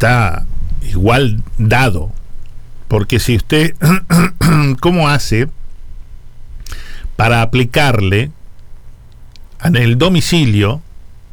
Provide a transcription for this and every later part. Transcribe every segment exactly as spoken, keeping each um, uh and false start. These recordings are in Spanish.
está igual dado. Porque si usted, ¿cómo hace para aplicarle en el domicilio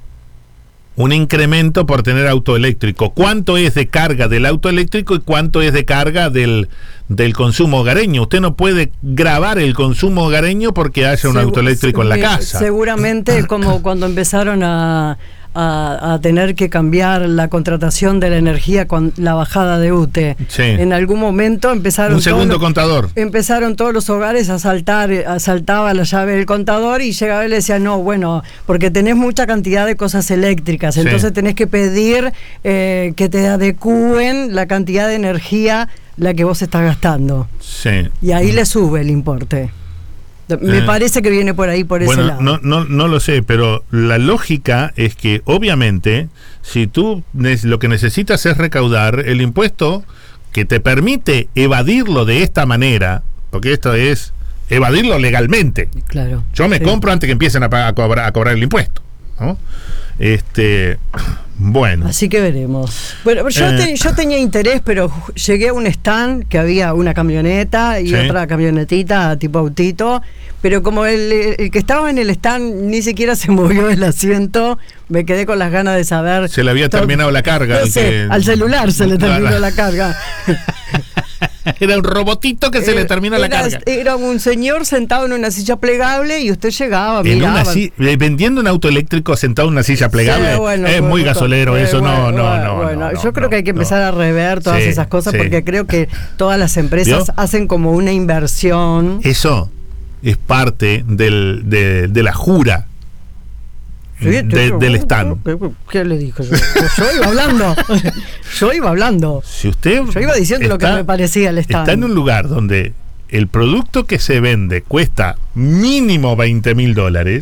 un incremento por tener auto eléctrico? ¿Cuánto es de carga del auto eléctrico y cuánto es de carga del, del consumo hogareño? Usted no puede grabar el consumo hogareño porque haya un Segu- auto eléctrico en la casa. Seguramente como cuando empezaron a, a, a tener que cambiar la contratación de la energía con la bajada de U T E. Sí. En algún momento empezaron un segundo los, contador. Empezaron todos los hogares a saltar, a saltaba la llave del contador y llegaba y le decía, no, bueno, porque tenés mucha cantidad de cosas eléctricas, sí. Entonces tenés que pedir eh, que te adecúen la cantidad de energía la que vos estás gastando. Sí. Y ahí mm. le sube el importe. Me eh, parece que viene por ahí, por bueno, ese lado. No, no, no lo sé, pero la lógica es que, obviamente, si tú lo que necesitas es recaudar el impuesto que te permite evadirlo de esta manera, porque esto es evadirlo legalmente. Claro. Yo me sí. compro antes que empiecen a, a, cobrar, a cobrar el impuesto, ¿no? Este, bueno. Así que veremos. Bueno, yo, eh. te, yo tenía interés, pero llegué a un stand que había una camioneta y sí. otra camionetita tipo autito, pero como el, el que estaba en el stand ni siquiera se movió del asiento, me quedé con las ganas de saber. Se le había todo, terminado la carga. No sé, que, al celular se le terminó la, la carga. Era un robotito que se era, le terminó la era, carga. Era un señor sentado en una silla plegable y usted llegaba, en miraba. Una si, vendiendo un auto eléctrico sentado en una silla plegable. Sí, bueno, es bueno, muy gasolero eh, eso, bueno, no, no, bueno, no, bueno. no, Yo no, creo no, que hay que empezar no. a rever todas sí, esas cosas sí. porque creo que todas las empresas ¿Vio? hacen como una inversión. Eso es parte del, de, de la jura. Sí, de, del stand. ¿Qué le dijo yo? Yo iba hablando. Yo iba hablando. Si usted yo iba diciendo está, lo que me parecía el stand. Está en un lugar donde el producto que se vende cuesta mínimo veinte mil dólares.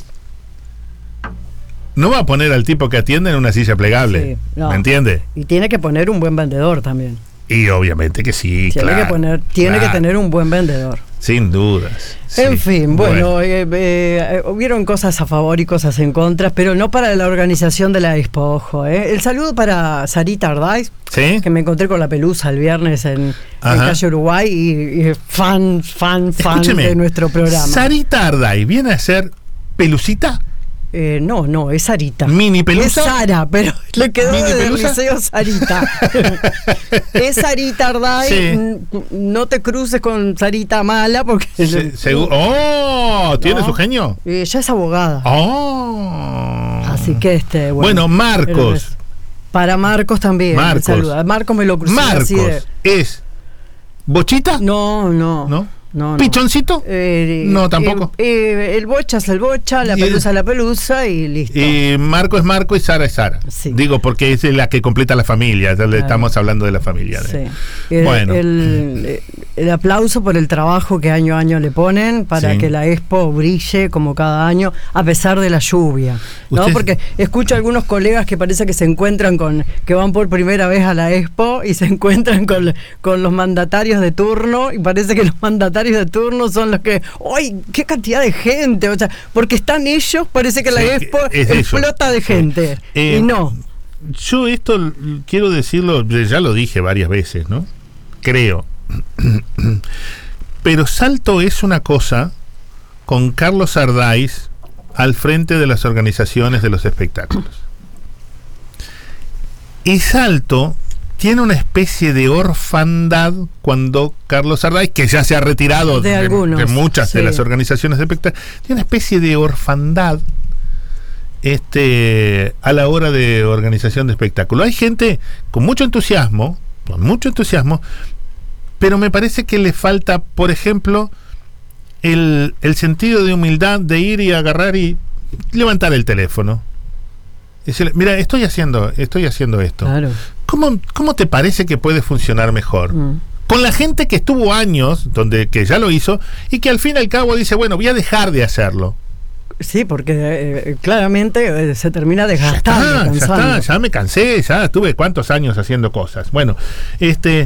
No va a poner al tipo que atiende en una silla plegable. Sí, no. ¿Me entiende? Y tiene que poner un buen vendedor también. Y obviamente que sí, tiene claro. Que poner, tiene claro. que tener un buen vendedor. Sin dudas. En sí. fin, bueno, bueno. Eh, eh, hubieron cosas a favor y cosas en contra, pero no para la organización de la Expo, ojo. Eh. El saludo para Sarita Ardáiz, ¿sí? Que me encontré con la Pelusa el viernes en, en calle Uruguay y, y fan, fan, fan Escúcheme, de nuestro programa. Sarita Ardáiz viene a ser Pelucita. Eh, no, no, es Sarita. ¿Mini Pelusa? Es Sara, pero le quedó del liceo Sarita. Es Sarita Ardáiz. Sí. No te cruces con Sarita Mala porque... Se, segu- ¡Oh! ¿Tiene no, su genio? Ella es abogada. ¡Oh! Así que este... Bueno, bueno Marcos. Para Marcos también. Marcos. Saluda. Marcos me lo crucé Marcos así de... es... ¿Bochita? No, no. ¿No? No, no. ¿Pichoncito? Eh, no, tampoco. Eh, eh, el bocha es el bocha, la pelusa es la pelusa y listo. Y Marco es Marco y Sara es Sara. Sí. Digo, porque es la que completa la familia. Ya le estamos hablando de la familia. Sí. ¿eh? El, bueno. El, el aplauso por el trabajo que año a año le ponen para sí. que la Expo brille como cada año, a pesar de la lluvia. ¿No? Usted... Porque escucho a algunos colegas que parece que se encuentran con, que van por primera vez a la Expo y se encuentran con, con los mandatarios de turno y parece que los mandatarios de turno son los que, ¡ay, qué cantidad de gente! O sea, porque están ellos, parece que la sí, Expo explota de gente. Sí. Eh, y no. Yo esto quiero decirlo, ya lo dije varias veces, ¿no? Creo. Pero Salto es una cosa con Carlos Ardáiz al frente de las organizaciones de los espectáculos. Y Salto tiene una especie de orfandad cuando Carlos Ardáiz, que ya se ha retirado de, de, algunos, de muchas sí. de las organizaciones de espectáculos, tiene una especie de orfandad este, a la hora de organización de espectáculos. Hay gente con mucho entusiasmo, con mucho entusiasmo, pero me parece que le falta, por ejemplo, el, el sentido de humildad de ir y agarrar y levantar el teléfono. Decirle, mira, estoy haciendo, estoy haciendo esto. Claro. ¿Cómo, ¿Cómo te parece que puede funcionar mejor? Mm. Con la gente que estuvo años, donde que ya lo hizo, y que al fin y al cabo dice, bueno, voy a dejar de hacerlo. Sí, porque eh, claramente eh, se termina desgastando. Ya está, ya está, ya me cansé, ya estuve cuántos años haciendo cosas. Bueno, este,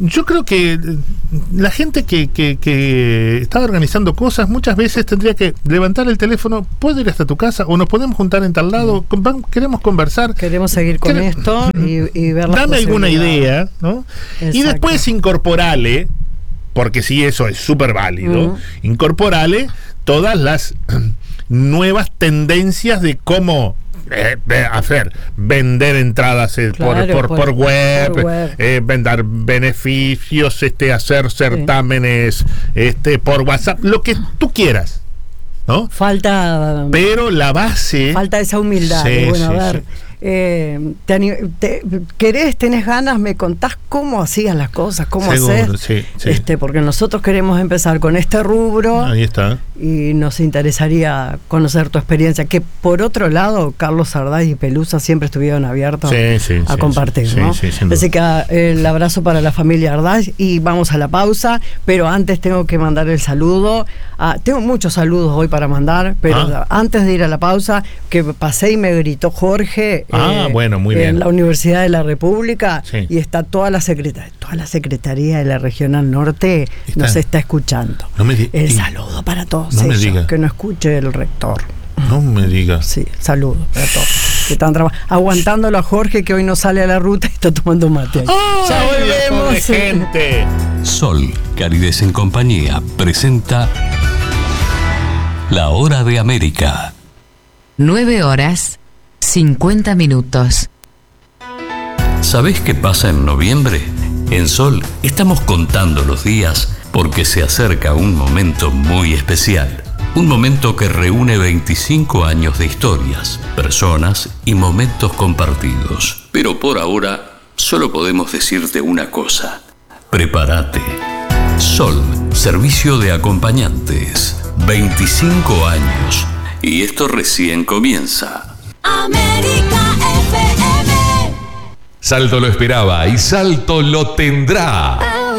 yo creo que la gente que, que, que está organizando cosas muchas veces tendría que levantar el teléfono, ¿puedo ir hasta tu casa? O nos podemos juntar en tal lado, con, queremos conversar. Queremos seguir con Quere- esto y, y ver las Dame alguna posibilidades. idea, ¿no? Exacto. Y después incorporale, porque sí, eso es súper válido, Uh-huh. incorporale todas las nuevas tendencias de cómo eh, eh, hacer, vender entradas eh, Claro, por, por, por- por web, por web. eh, vender beneficios, este, hacer certámenes este, por WhatsApp, lo que tú quieras, ¿no? Falta Pero la base... falta esa humildad. Sí, de, bueno, sí, a ver, sí. eh, te, ani- te- querés, tenés ganas, me contás cómo hacías las cosas, cómo Seguro, haces, sí, sí. este, porque nosotros queremos empezar con este rubro. Ahí está. Y nos interesaría conocer tu experiencia, que por otro lado, Carlos Sarday y Pelusa siempre estuvieron abiertos Sí, sí, a sí, compartir, sí, ¿no? sí, sin duda. Así que ah, el abrazo para la familia Arday y vamos a la pausa, pero antes tengo que mandar el saludo. a- tengo muchos saludos hoy para mandar, pero Ah. antes de ir a la pausa, que pasé y me gritó Jorge Ah, bueno, muy bien. en la Universidad de la República, Sí. y está toda la secretaría, toda la Secretaría de la Regional Norte Está. nos está escuchando. No me di- el y- saludo para todos no me ellos, diga. que no escuche el rector. No me digas. Sí, saludo para todos. Que están traba- aguantándolo a Jorge, que hoy no sale a la ruta y está tomando mate ahí. Ya ¡Ay, volvemos. pobre gente! Sol, Calidez en Compañía, presenta La Hora de América. nueve horas, cincuenta minutos. ¿Sabés qué pasa en noviembre? En Sol estamos contando los días porque se acerca un momento muy especial. Un momento que reúne veinticinco años de historias, personas y momentos compartidos. Pero por ahora solo podemos decirte una cosa. Prepárate. Sol, servicio de acompañantes. veinticinco años. Y esto recién comienza. América F M. Salto lo esperaba y Salto lo tendrá.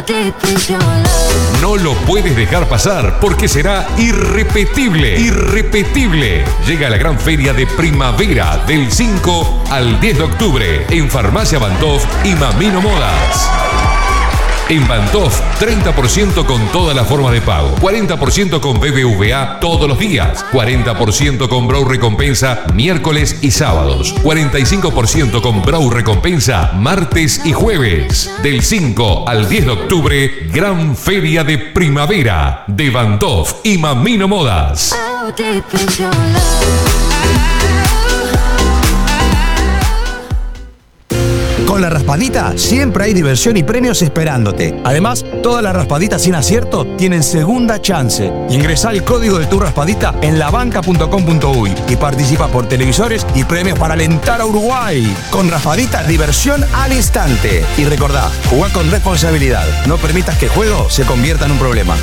No lo puedes dejar pasar porque será irrepetible, irrepetible. Llega la gran feria de primavera del cinco al diez de octubre en Farmacia Bantoff y Mamino Modas. En Bantoff, treinta por ciento con todas las formas de pago, cuarenta por ciento con B B V A todos los días, cuarenta por ciento con Brow Recompensa miércoles y sábados, cuarenta y cinco por ciento con Brow Recompensa martes y jueves. Del cinco al diez de octubre, gran feria de primavera de Bantoff y Mamino Modas. Con la raspadita siempre hay diversión y premios esperándote. Además, todas las raspaditas sin acierto tienen segunda chance. Ingresá el código de tu raspadita en labanca punto com punto uy y participa por televisores y premios para alentar a Uruguay. Con raspadita, diversión al instante. Y recordá, jugá con responsabilidad. No permitas que el juego se convierta en un problema.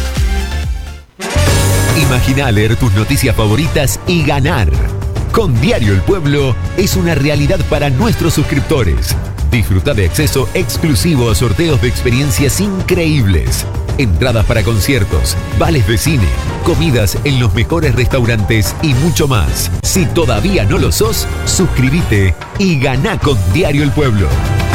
Imagina leer tus noticias favoritas y ganar. Con Diario El Pueblo es una realidad para nuestros suscriptores. Disfruta de acceso exclusivo a sorteos de experiencias increíbles, entradas para conciertos, vales de cine, comidas en los mejores restaurantes y mucho más. Si todavía no lo sos, suscríbete y ganá con Diario El Pueblo.